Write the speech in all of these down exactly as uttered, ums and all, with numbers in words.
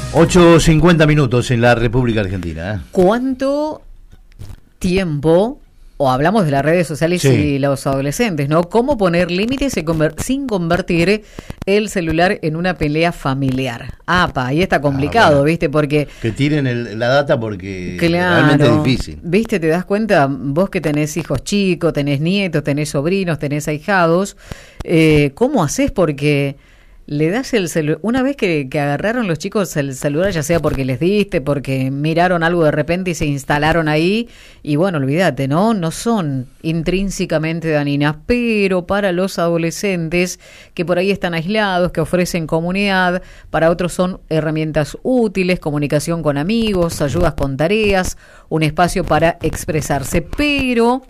ocho cincuenta minutos en la República Argentina. ¿eh? ¿Cuánto tiempo, o hablamos de las redes sociales sí. y los adolescentes, ¿no? ¿Cómo poner límites sin convertir el celular en una pelea familiar? Apa, ahí está complicado, ah, bueno. ¿viste? Porque... Que tiren el, la data porque claro, realmente es difícil. ¿Viste? Te das cuenta, vos que tenés hijos chicos, tenés nietos, tenés sobrinos, tenés ahijados, eh, ¿cómo haces? Porque... Le das el celular, una vez que, que agarraron los chicos el celular, ya sea porque les diste, porque miraron algo de repente y se instalaron ahí, y bueno, olvídate, ¿no? No son intrínsecamente dañinas, pero para los adolescentes que por ahí están aislados, que ofrecen comunidad, para otros son herramientas útiles, comunicación con amigos, ayudas con tareas, un espacio para expresarse, pero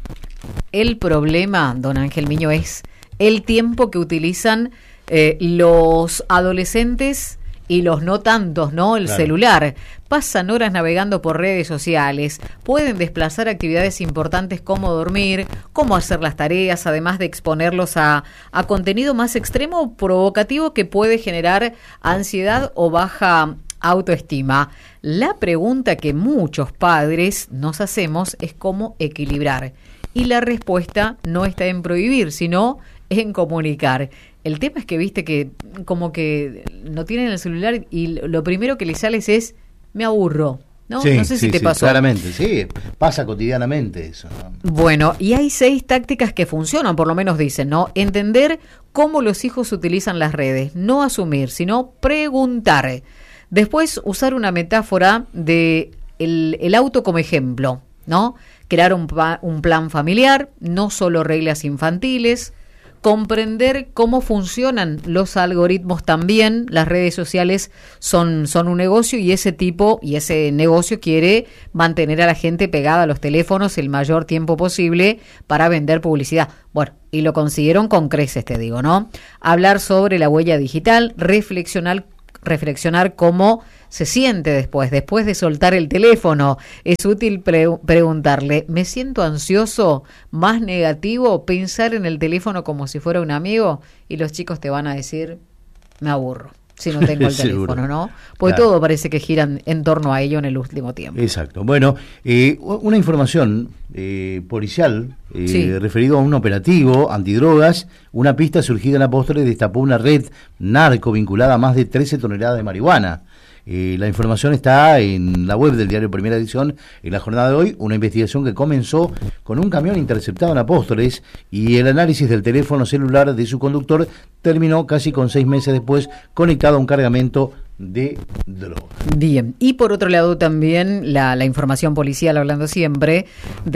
el problema, don Ángel Miño, es el tiempo que utilizan Eh, los adolescentes y los no tantos, ¿no? El claro. celular. Pasan horas navegando por redes sociales, pueden desplazar actividades importantes como dormir, como hacer las tareas, además de exponerlos a, a contenido más extremo o provocativo que puede generar ansiedad o baja autoestima. La pregunta que muchos padres nos hacemos es cómo equilibrar. Y la respuesta no está en prohibir, sino en comunicar. El tema es que viste que como que no tienen el celular y lo primero que les sale es me aburro, ¿no? Sí, no sé si sí, te sí, pasó. Claramente, sí, pasa cotidianamente eso, ¿no? Bueno, y hay seis tácticas que funcionan, por lo menos dicen, ¿no? Entender cómo los hijos utilizan las redes, no asumir, sino preguntar. Después usar una metáfora de el, el auto como ejemplo, ¿no? Crear un, un plan familiar, no solo reglas infantiles. Comprender cómo funcionan los algoritmos también. Las redes sociales son, son un negocio y ese tipo y ese negocio quiere mantener a la gente pegada a los teléfonos el mayor tiempo posible para vender publicidad. Bueno, y lo consiguieron con creces, te digo, ¿no? Hablar sobre la huella digital, reflexionar, reflexionar cómo se siente después, después de soltar el teléfono. Es útil pre- preguntarle, ¿me siento ansioso, más negativo, pensar en el teléfono como si fuera un amigo? Y los chicos te van a decir, me aburro, si no tengo el teléfono, ¿no? Porque claro. todo parece que giran en torno a ello en el último tiempo. Exacto. Bueno, eh, una información eh, policial eh, sí. referido a un operativo antidrogas. Una pista surgida en Apóstoles destapó una red narco vinculada a más de trece toneladas de marihuana. Eh, la información está en la web del diario Primera Edición. En la jornada de hoy, una investigación que comenzó con un camión interceptado en Apóstoles y el análisis del teléfono celular de su conductor terminó casi con seis meses después conectado a un cargamento de droga. Bien, y por otro lado también la, la información policial, hablando siempre,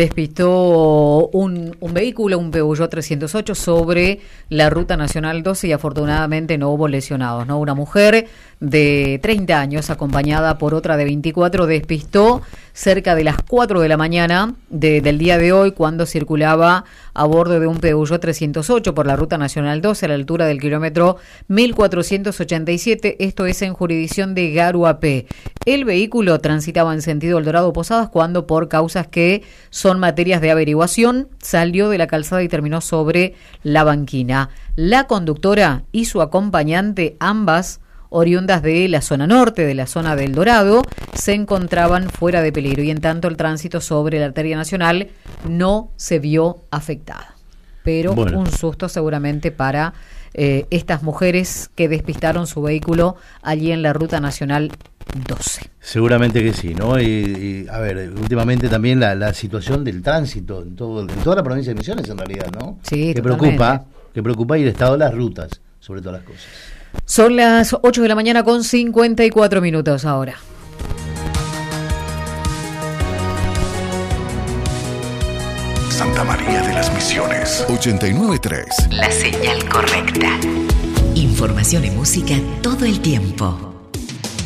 despistó un, un vehículo, un Peugeot trescientos ocho sobre la Ruta Nacional doce y afortunadamente no hubo lesionados, ¿no? Una mujer de treinta años acompañada por otra de veinticuatro despistó cerca de las cuatro de la mañana de, del día de hoy cuando circulaba a bordo de un Peugeot trescientos ocho por la Ruta Nacional doce a la altura del kilómetro mil cuatrocientos ochenta y siete, esto es en jurisdicción de Garuapé. El vehículo transitaba en sentido El Dorado Posadas cuando por causas que son materias de averiguación salió de la calzada y terminó sobre la banquina. La conductora y su acompañante, ambas oriundas de la zona norte, de la zona del Dorado, se encontraban fuera de peligro y en tanto el tránsito sobre la arteria nacional no se vio afectada. Pero bueno, un susto seguramente para eh, estas mujeres que despistaron su vehículo allí en la Ruta Nacional doce. Seguramente que sí, ¿no? Y, y a ver, últimamente también la, la situación del tránsito en, todo, en toda la provincia de Misiones en realidad, ¿no? Sí, que totalmente. preocupa, que preocupa y el estado de las rutas, sobre todas las cosas. Son las ocho de la mañana con cincuenta y cuatro minutos ahora. Santa María de las Misiones, ochenta y nueve punto tres. La señal correcta. Información y música todo el tiempo.